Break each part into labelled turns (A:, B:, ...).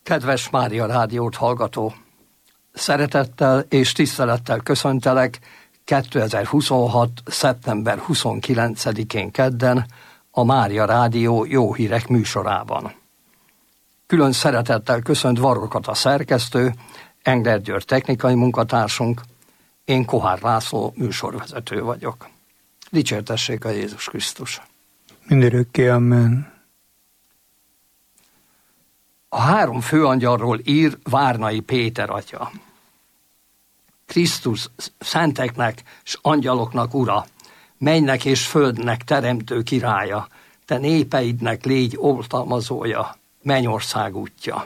A: Kedves Mária Rádiót hallgató! Szeretettel és tisztelettel köszöntelek 2026. szeptember 29-én kedden a Mária Rádió Jó Hírek műsorában. Külön szeretettel köszönt Varrokat a szerkesztő, Engler György technikai munkatársunk, én Kohár László műsorvezető vagyok. Dicsértessék a Jézus Krisztus!
B: Mindörökké, amen.
A: A 3 főangyalról ír Várnai Péter atya. Krisztus szenteknek s angyaloknak ura, mennynek és földnek teremtő királya, te népeidnek légy oltalmazója, mennyország útja.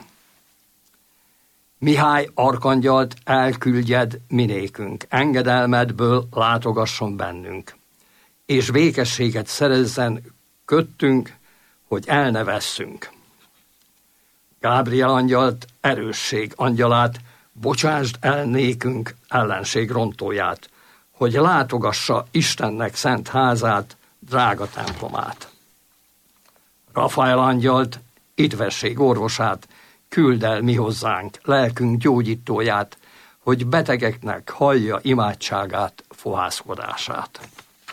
A: Mihály arkangyalt elküldjed minékünk, engedelmedből látogasson bennünk, és békességet szerezzen köttünk, hogy el ne vesszünk. Gábriel angyalt, erősség angyalát, bocsásd el nékünk ellenség rontóját, hogy látogassa Istennek szent házát, drága templomát. Rafael angyalt, idvesség orvosát, küld el mi hozzánk, lelkünk gyógyítóját, hogy betegeknek hallja imádságát, fohászkodását.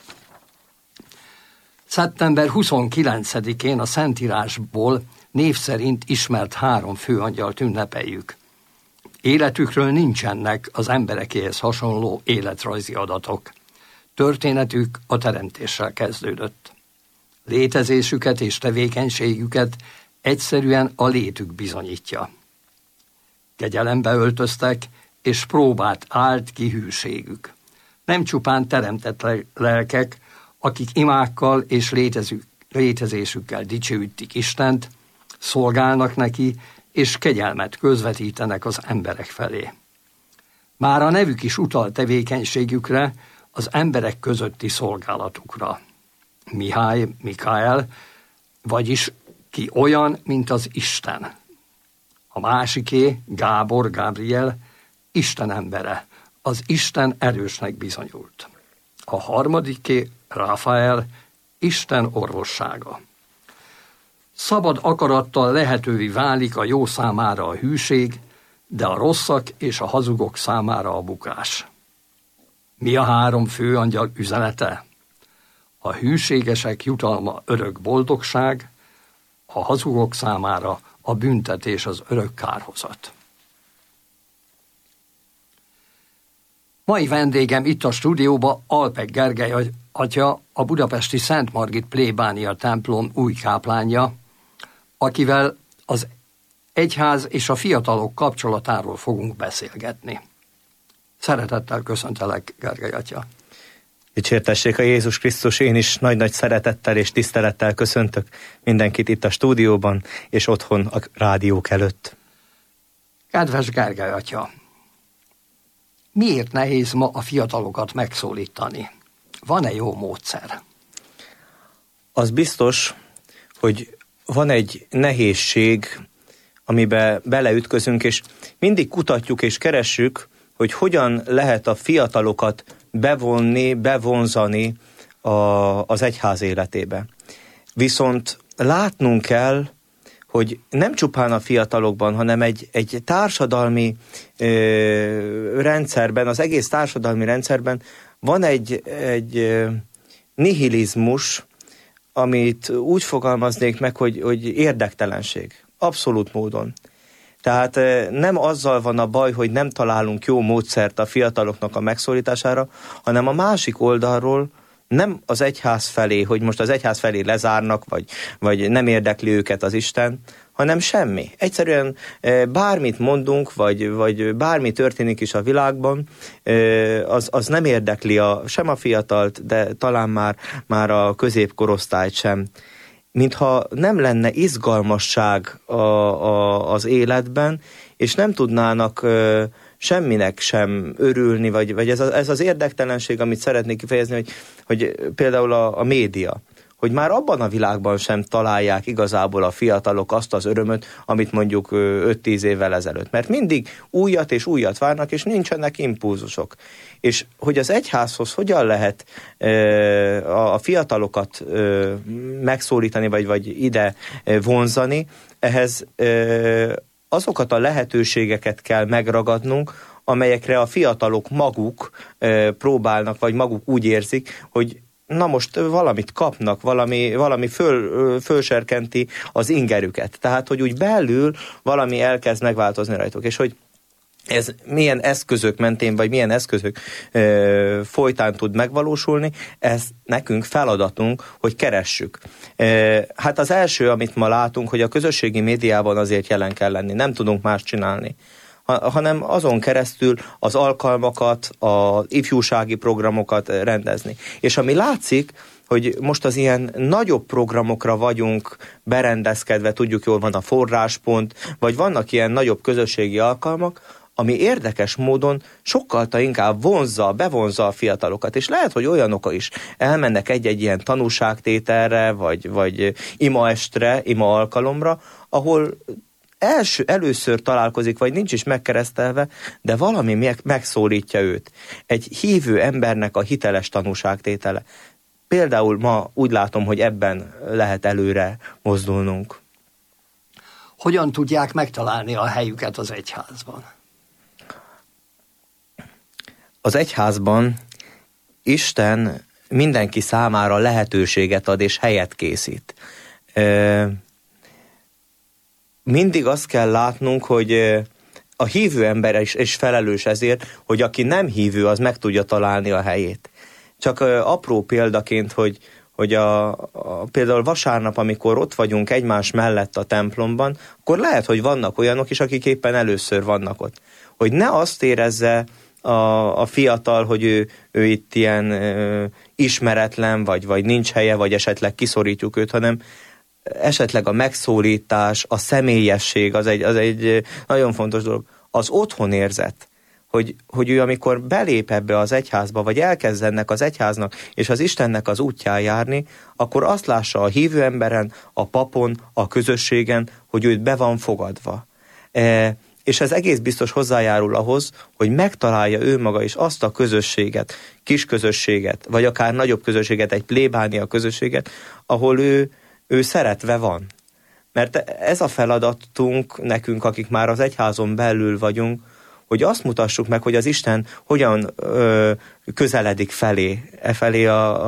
A: Szeptember 29-én a Szentírásból név szerint ismert 3 főangyalt ünnepeljük. Életükről nincsenek az emberekéhez hasonló életrajzi adatok. Történetük a teremtéssel kezdődött. Létezésüket és tevékenységüket egyszerűen a létük bizonyítja. Kegyelembe öltöztek, és próbát állt ki hűségük. Nem csupán teremtett lelkek, akik imákkal és létezésükkel dicsőítik Istent, szolgálnak neki, és kegyelmet közvetítenek az emberek felé. Már a nevük is utal tevékenységükre, az emberek közötti szolgálatukra. Mikael, vagyis ki olyan, mint az Isten. A másiké, Gabriel, Isten embere, az Isten erősnek bizonyult. A harmadiké, Rafael, Isten orvossága. Szabad akarattal lehetővé válik a jó számára a hűség, de a rosszak és a hazugok számára a bukás. Mi a 3 főangyal üzenete? A hűségesek jutalma örök boldogság, a hazugok számára a büntetés az örök kárhozat. Mai vendégem itt a stúdióba Alpek Gergely atya, a budapesti Szent Margit plébánia templom új káplánja, akivel az egyház és a fiatalok kapcsolatáról fogunk beszélgetni. Szeretettel köszöntelek, Gergely atya.
C: Dicsértessék a Jézus Krisztus, én is nagy-nagy szeretettel és tisztelettel köszöntök mindenkit itt a stúdióban és otthon a rádiók előtt.
A: Kedves Gergely atya, miért nehéz ma a fiatalokat megszólítani? Van-e jó módszer?
C: Az biztos, hogy van egy nehézség, amiben beleütközünk, és mindig kutatjuk és keressük, hogy hogyan lehet a fiatalokat bevonni, bevonzani az egyház életébe. Viszont látnunk kell, hogy nem csupán a fiatalokban, hanem egy társadalmi rendszerben, az egész társadalmi rendszerben van egy nihilizmus, amit úgy fogalmaznék meg, hogy érdektelenség. Abszolút módon. Tehát nem azzal van a baj, hogy nem találunk jó módszert a fiataloknak a megszólítására, hanem a másik oldalról nem az egyház felé, hogy most az egyház felé lezárnak, vagy nem érdekli őket az Isten, hanem semmi. Egyszerűen bármit mondunk, vagy bármi történik is a világban, az nem érdekli sem a fiatalt, de talán már a középkorosztályt sem. Mintha nem lenne izgalmasság az életben, és nem tudnának semminek sem örülni, vagy ez az érdektelenség, amit szeretnék kifejezni, hogy például a média, hogy már abban a világban sem találják igazából a fiatalok azt az örömöt, amit mondjuk 5-10 évvel ezelőtt. Mert mindig újat és újat várnak, és nincsenek impulzusok. És hogy az egyházhoz hogyan lehet a fiatalokat megszólítani, vagy ide vonzani, ehhez azokat a lehetőségeket kell megragadnunk, amelyekre a fiatalok maguk próbálnak, vagy maguk úgy érzik, hogy na most valamit kapnak, valami fölserkenti az ingerüket. Tehát, hogy úgy belül valami elkezd megváltozni rajtuk, és hogy ez milyen eszközök mentén, vagy milyen eszközök folytán tud megvalósulni, ez nekünk feladatunk, hogy keressük. Hát az első, amit ma látunk, hogy a közösségi médiában azért jelen kell lenni, nem tudunk más csinálni, hanem azon keresztül az alkalmakat, az ifjúsági programokat rendezni. És ami látszik, hogy most az ilyen nagyobb programokra vagyunk berendezkedve, tudjuk jól, van a forráspont, vagy vannak ilyen nagyobb közösségi alkalmak, ami érdekes módon sokkal inkább bevonza a fiatalokat, és lehet, hogy olyanok is elmennek egy-egy ilyen tanúságtételre, vagy imaestre, ima alkalomra, ahol először találkozik, vagy nincs is megkeresztelve, de valami megszólítja őt. Egy hívő embernek a hiteles tanúságtétele. Például ma úgy látom, hogy ebben lehet előre mozdulnunk.
A: Hogyan tudják megtalálni a helyüket az egyházban?
C: Az egyházban Isten mindenki számára lehetőséget ad és helyet készít. Mindig azt kell látnunk, hogy a hívő ember is felelős ezért, hogy aki nem hívő, az meg tudja találni a helyét. Csak apró példaként, hogy például vasárnap, amikor ott vagyunk egymás mellett a templomban, akkor lehet, hogy vannak olyanok is, akik éppen először vannak ott. Hogy ne azt érezze a fiatal, hogy ő itt ilyen ismeretlen, vagy nincs helye, vagy esetleg kiszorítjuk őt, hanem esetleg a megszólítás, a személyesség, az egy nagyon fontos dolog. Az otthonérzet, hogy ő amikor belép ebbe az egyházba, vagy elkezd ennek az egyháznak és az Istennek az útján járni, akkor azt lássa a hívő emberen, a papon, a közösségen, hogy őt be van fogadva. És ez egész biztos hozzájárul ahhoz, hogy megtalálja ő maga is azt a közösséget, kis közösséget, vagy akár nagyobb közösséget, egy plébánia közösséget, ahol ő szeretve van. Mert ez a feladatunk nekünk, akik már az egyházon belül vagyunk, hogy azt mutassuk meg, hogy az Isten hogyan közeledik felé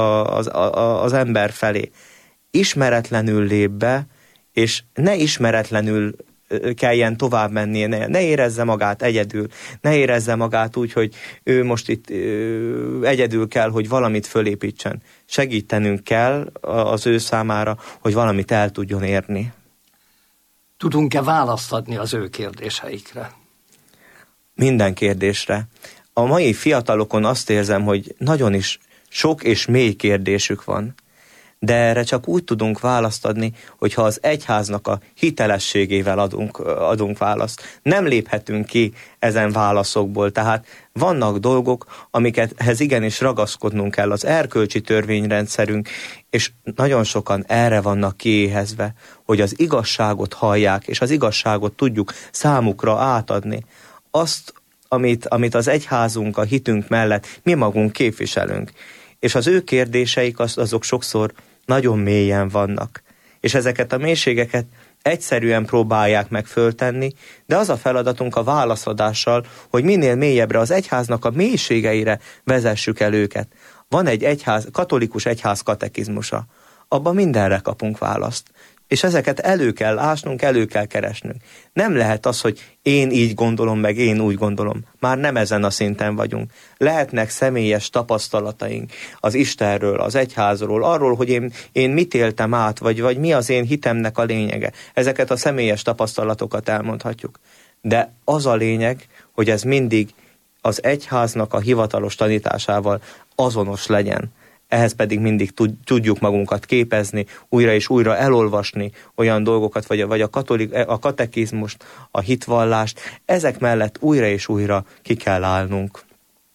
C: az ember felé. Ismeretlenül lép be, és ne ismeretlenül kelljen tovább mennie, ne érezze magát egyedül, ne érezze magát úgy, hogy ő most itt egyedül kell, hogy valamit fölépítsen. Segítenünk kell az ő számára, hogy valamit el tudjon érni.
A: Tudunk-e választ adni az ő kérdéseikre?
C: Minden kérdésre. A mai fiatalokon azt érzem, hogy nagyon is sok és mély kérdésük van. De erre csak úgy tudunk választ adni, hogyha az egyháznak a hitelességével adunk választ. Nem léphetünk ki ezen válaszokból, tehát vannak dolgok, amikethez igenis ragaszkodnunk kell, az erkölcsi törvényrendszerünk, és nagyon sokan erre vannak kiéhezve, hogy az igazságot hallják, és az igazságot tudjuk számukra átadni. Azt, amit az egyházunk, a hitünk mellett mi magunk képviselünk. És az ő kérdéseik azok sokszor nagyon mélyen vannak. És ezeket a mélységeket egyszerűen próbálják meg föltenni, de az a feladatunk a válaszadással, hogy minél mélyebbre az egyháznak a mélységeire vezessük el őket. Van egy katolikus egyház katekizmusa. Abban mindenre kapunk választ. És ezeket elő kell ásnunk, elő kell keresnünk. Nem lehet az, hogy én így gondolom, meg én úgy gondolom. Már nem ezen a szinten vagyunk. Lehetnek személyes tapasztalataink az Istenről, az egyházról, arról, hogy én mit éltem át, vagy mi az én hitemnek a lényege. Ezeket a személyes tapasztalatokat elmondhatjuk. De az a lényeg, hogy ez mindig az egyháznak a hivatalos tanításával azonos legyen. Ehhez pedig mindig tudjuk magunkat képezni, újra és újra elolvasni olyan dolgokat, vagy a katekizmust, a hitvallást. Ezek mellett újra és újra ki kell állnunk.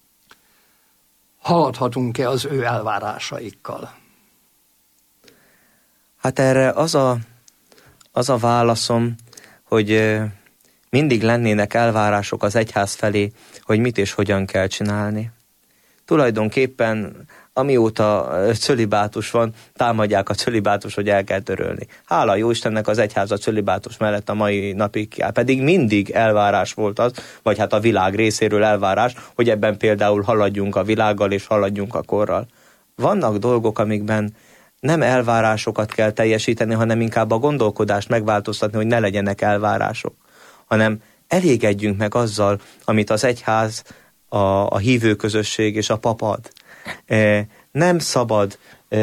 A: Haladhatunk-e az ő elvárásaikkal?
C: Hát erre az a válaszom, hogy mindig lennének elvárások az egyház felé, hogy mit és hogyan kell csinálni. Tulajdonképpen amióta cölibátus van, támadják a cölibátus, hogy el kell törölni. Hála jó Istennek az egyház a cölibátus mellett a mai napig kell. Pedig mindig elvárás volt az, vagy hát a világ részéről elvárás, hogy ebben például haladjunk a világgal és haladjunk a korral. Vannak dolgok, amikben nem elvárásokat kell teljesíteni, hanem inkább a gondolkodást megváltoztatni, hogy ne legyenek elvárások, hanem elégedjünk meg azzal, amit az egyház, a hívőközösség és a pap ad. Nem szabad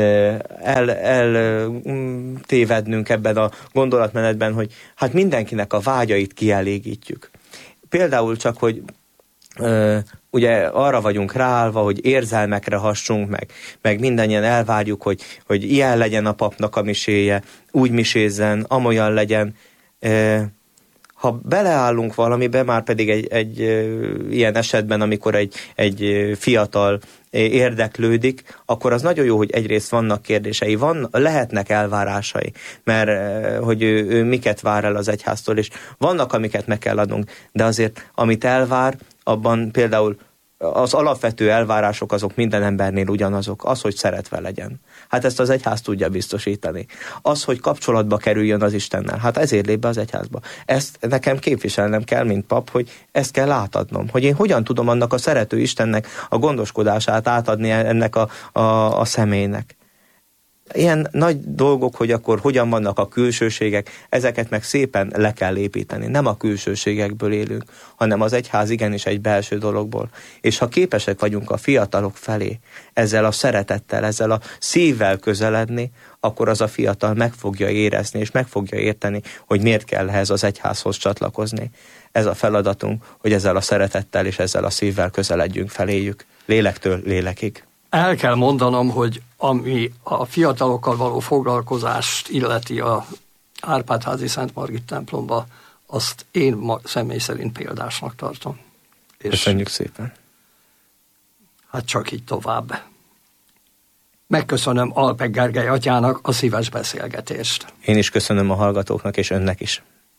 C: eltévednünk ebben a gondolatmenetben, hogy hát mindenkinek a vágyait kielégítjük. Például csak, hogy ugye arra vagyunk ráállva, hogy érzelmekre hassunk meg mindannyian elvárjuk, hogy ilyen legyen a papnak a miséje, úgy misézzen, amolyan legyen. Ha beleállunk valamibe, már pedig egy ilyen esetben, amikor egy fiatal érdeklődik, akkor az nagyon jó, hogy egyrészt vannak kérdései, lehetnek elvárásai, mert hogy ő miket vár el az egyháztól, és vannak, amiket meg kell adnunk, de azért, amit elvár, abban például az alapvető elvárások azok minden embernél ugyanazok, az, hogy szeretve legyen. Hát ezt az egyház tudja biztosítani. Az, hogy kapcsolatba kerüljön az Istennel, hát ezért lép be az egyházba. Ezt nekem képviselnem kell, mint pap, hogy ezt kell átadnom. Hogy én hogyan tudom annak a szerető Istennek a gondoskodását átadni ennek a személynek. Ilyen nagy dolgok, hogy akkor hogyan vannak a külsőségek, ezeket meg szépen le kell építeni. Nem a külsőségekből élünk, hanem az egyház igenis egy belső dologból. És ha képesek vagyunk a fiatalok felé ezzel a szeretettel, ezzel a szívvel közeledni, akkor az a fiatal meg fogja érezni, és meg fogja érteni, hogy miért kell ehhez az egyházhoz csatlakozni. Ez a feladatunk, hogy ezzel a szeretettel és ezzel a szívvel közeledjünk feléjük, lélektől lélekig.
A: El kell mondanom, hogy ami a fiatalokkal való foglalkozást illeti a Árpád-házi Szent Margit templomba, azt én személy szerint példásnak tartom.
C: Köszönjük szépen.
A: Hát csak így tovább. Megköszönöm Alpek Gergely atyának a szíves beszélgetést.
C: Én is köszönöm a hallgatóknak, és önnek is.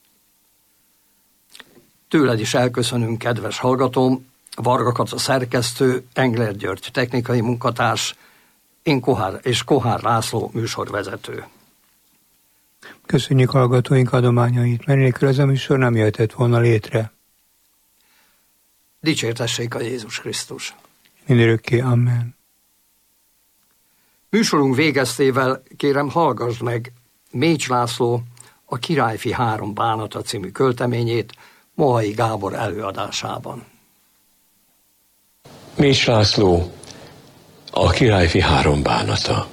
A: Tőled is elköszönünk, kedves hallgatóm. Varga Kaca szerkesztő, Engler György technikai munkatárs, én Kohár László műsorvezető.
B: Köszönjük hallgatóink adományait, mert nélkül ez a műsor nem jöhetett volna létre.
A: Dicsértessék a Jézus Krisztus.
B: Mindörökké, amen.
A: Műsorunk végeztével kérem hallgassd meg Mécs László a Királyfi 3 bánata című költeményét Mohai Gábor előadásában.
D: Mécs László, a Királyfi 3 bánata.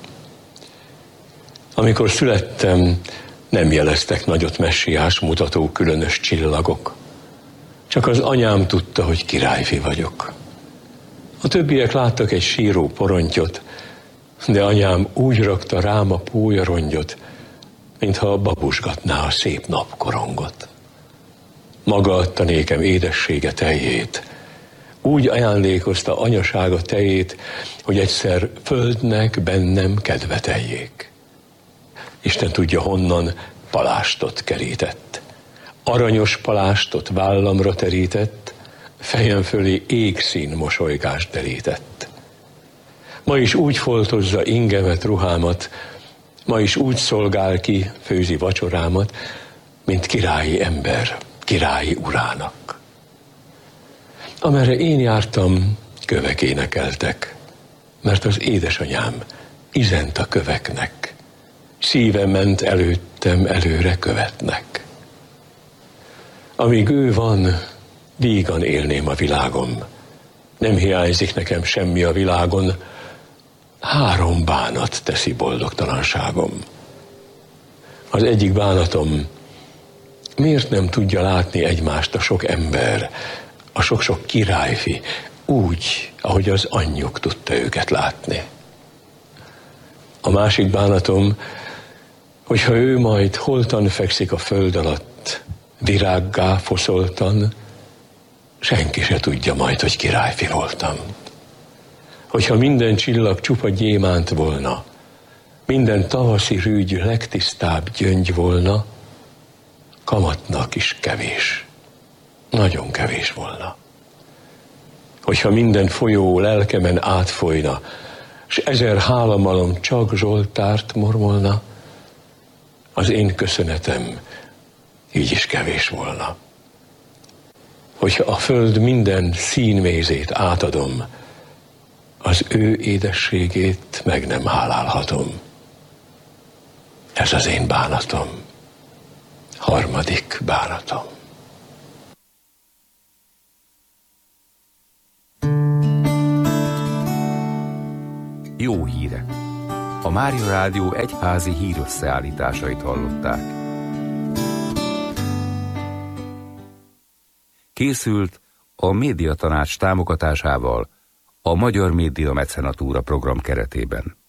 D: Amikor születtem, nem jeleztek nagyot messiás mutató különös csillagok. Csak az anyám tudta, hogy királyfi vagyok. A többiek láttak egy síró porontyot, de anyám úgy rakta rám a pólyarongyot, mintha babusgatná a szép napkorongot. Maga adta nékem édessége tejét, úgy ajándékozta anyasága tejét, hogy egyszer földnek bennem kedve teljék. Isten tudja honnan palástot kerített. Aranyos palástot vállamra terített, fejem fölé égszín mosolygást derített. Ma is úgy foltozza ingemet, ruhámat, ma is úgy szolgál ki, főzi vacsorámat, mint királyi ember, királyi urának. Amerre én jártam, kövek énekeltek, mert az édesanyám izent a köveknek. Szíve ment előttem, előre követnek. Amíg ő van, vígan élném a világom. Nem hiányzik nekem semmi a világon, 3 bánat teszi boldogtalanságom. Az egyik bánatom, miért nem tudja látni egymást a sok ember, a sok-sok királyfi, úgy, ahogy az anyjuk tudta őket látni. A másik bánatom, hogyha ő majd holtan fekszik a föld alatt, virággá foszoltan, senki se tudja majd, hogy királyfi voltam. Hogyha minden csillag csupa gyémánt volna, minden tavaszi rügy legtisztább gyöngy volna, kamatnak is kevés, nagyon kevés volna. Hogyha minden folyó lelkemen átfolyna, s 1000 hálamalom csak Zsoltárt mormolna, az én köszönetem így is kevés volna. Hogyha a föld minden színmézét átadom, az ő édességét meg nem hálálhatom. Ez az én bánatom, harmadik bánatom.
E: Jó hírek! A Mária Rádió egyházi hírösszeállításait hallották. Készült a Médiatanács támogatásával a Magyar Média Mecenatúra program keretében.